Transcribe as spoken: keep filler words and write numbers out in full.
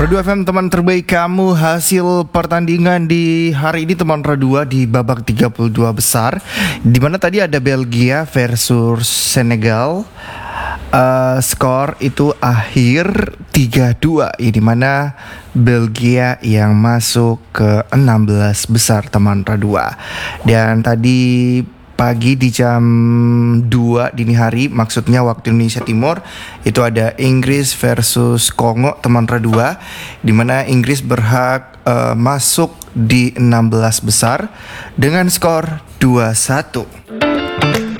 Radu F M teman terbaik kamu, hasil pertandingan di hari ini teman Radu di babak tiga puluh dua besar, dimana tadi ada Belgia versus Senegal. Uh, skor itu akhir tiga dua, ini mana Belgia yang masuk ke enam belas besar teman Radu. Dan tadi pagi di jam dua dini hari, maksudnya waktu Indonesia Timur, itu ada Inggris versus Kongo teman Radua, di mana Inggris berhak uh, masuk di enam belas besar dengan skor dua satu.